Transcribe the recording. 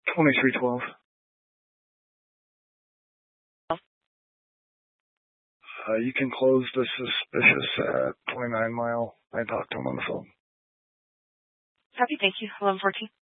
2312. You can close the suspicious at 29 Mile. I talked to him on the phone. Copy, thank you. 1114.